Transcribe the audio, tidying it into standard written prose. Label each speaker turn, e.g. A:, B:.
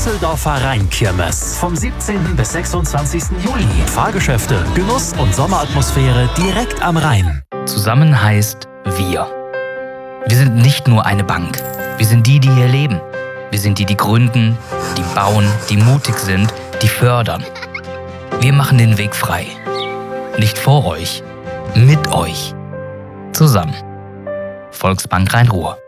A: Düsseldorfer Rheinkirmes. Vom 17. bis 26. Juli. Fahrgeschäfte, Genuss und Sommeratmosphäre direkt am Rhein.
B: Zusammen heißt wir. Wir sind nicht nur eine Bank. Wir sind die, die hier leben. Wir sind die, die gründen, die bauen, die mutig sind, die fördern. Wir machen den Weg frei. Nicht vor euch, mit euch. Zusammen. Volksbank Rhein-Ruhr.